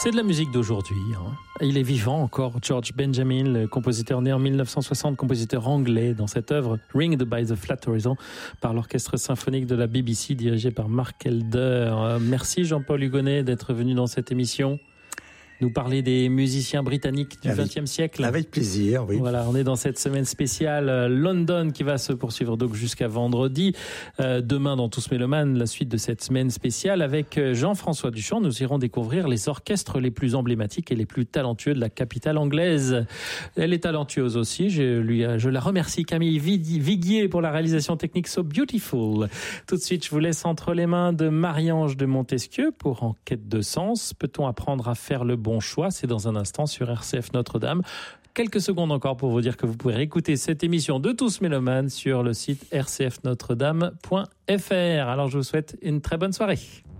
C'est de la musique d'aujourd'hui. Il est vivant encore, George Benjamin, le compositeur né en 1960, compositeur anglais, dans cette œuvre Ringed by the Flat Horizon par l'orchestre symphonique de la BBC dirigé par Mark Elder. Merci Jean-Paul Hugonnet d'être venu dans cette émission. Nous parler des musiciens britanniques du XXe siècle. Avec plaisir, oui. Voilà, on est dans cette semaine spéciale London qui va se poursuivre donc jusqu'à vendredi. Demain, dans Tous Mélomanes, la suite de cette semaine spéciale avec Jean-François Duchamp. Nous irons découvrir les orchestres les plus emblématiques et les plus talentueux de la capitale anglaise. Elle est talentueuse aussi. Je la remercie, Camille Viguier, pour la réalisation technique So Beautiful. Tout de suite, je vous laisse entre les mains de Marie-Ange de Montesquieu pour En quête de sens. Peut-on apprendre à faire le bon choix? C'est dans un instant sur RCF Notre-Dame. Quelques secondes encore pour vous dire que vous pouvez réécouter cette émission de Tous Mélomanes sur le site rcfnotredame.fr. Alors je vous souhaite une très bonne soirée.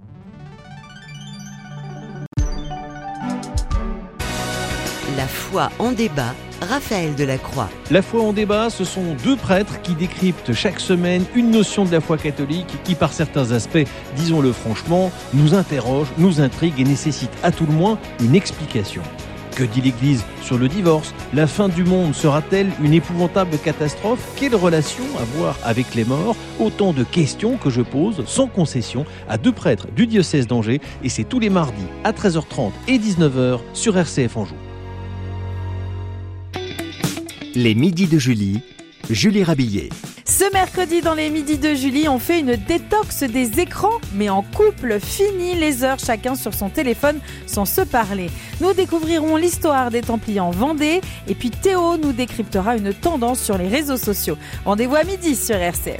La foi en débat, Raphaël Delacroix. La foi en débat, ce sont deux prêtres qui décryptent chaque semaine une notion de la foi catholique qui, par certains aspects, disons-le franchement, nous interroge, nous intrigue et nécessite à tout le moins une explication. Que dit l'Église sur le divorce? La fin du monde sera-t-elle une épouvantable catastrophe? Quelle relation avoir avec les morts? Autant de questions que je pose sans concession à deux prêtres du diocèse d'Angers, et c'est tous les mardis à 13h30 et 19h sur RCF Anjou. Les midis de Julie, Julie Rabillet. Ce mercredi, dans les midis de Julie, on fait une détox des écrans, mais en couple. Fini les heures chacun sur son téléphone sans se parler. Nous découvrirons l'histoire des Templiers en Vendée, et puis Théo nous décryptera une tendance sur les réseaux sociaux. Rendez-vous à midi sur RCF.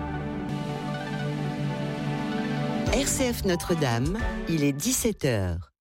RCF Notre-Dame, il est 17h.